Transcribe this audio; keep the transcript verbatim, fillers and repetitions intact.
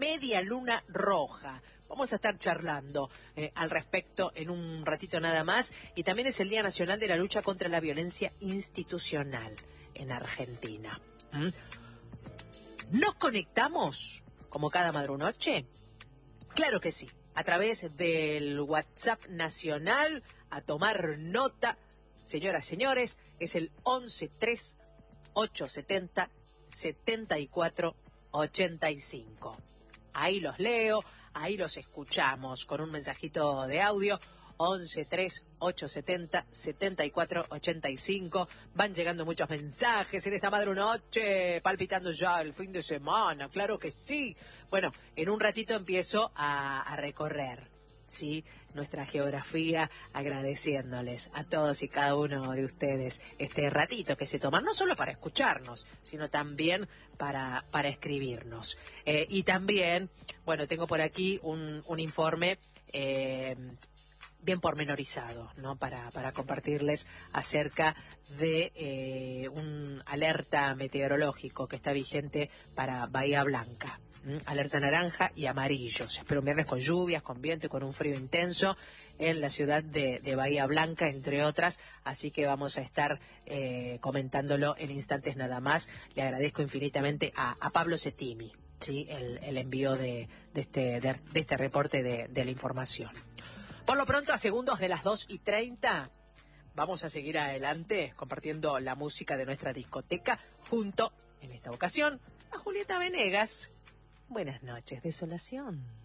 Media Luna Roja. Vamos a estar charlando eh, al respecto en un ratito nada más. Y también es el Día Nacional de la Lucha contra la Violencia Institucional en Argentina. ¿Mm? ¿Nos conectamos como cada madrunoche? Claro que sí, a través del WhatsApp nacional, a tomar nota. Señoras, señores, es el once tres ocho setenta setenta y cuatro ochenta y cinco. Ahí los leo, ahí los escuchamos con un mensajito de audio. once tres ocho setenta setenta y cuatro ochenta y cinco. Van llegando muchos mensajes en esta madrunoche, palpitando ya el fin de semana, claro que sí. Bueno, en un ratito empiezo a, a recorrer, ¿sí?, nuestra geografía, agradeciéndoles a todos y cada uno de ustedes este ratito que se toman, no solo para escucharnos, sino también para, para escribirnos. Eh, y también, bueno, tengo por aquí un, un informe eh, bien pormenorizado, ¿no?, para, para compartirles acerca de eh, un alerta meteorológico que está vigente para Bahía Blanca. ¿Mm? Alerta naranja y amarillo. Se espera un viernes con lluvias, con viento y con un frío intenso en la ciudad de, de Bahía Blanca, entre otras. Así que vamos a estar eh, comentándolo en instantes nada más. Le agradezco infinitamente a, a Pablo Cettimi, ¿sí?, el, el envío de, de, este, de, de este reporte de, de la información. Por lo pronto, a segundos de las dos y treinta, vamos a seguir adelante compartiendo la música de nuestra discoteca junto, en esta ocasión, a Julieta Venegas. Buenas noches, Desolación.